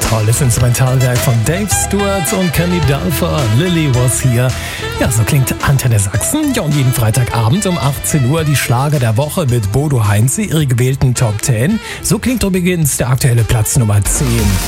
Tolles Instrumentalwerk von Dave Stewart und Candy Dulfer. Lily was here. Ja, so klingt Antenne Sachsen. Ja, und jeden Freitagabend um 18 Uhr die Schlager der Woche mit Bodo Heinze, ihre gewählten Top 10. So klingt übrigens der aktuelle Platz Nummer 10.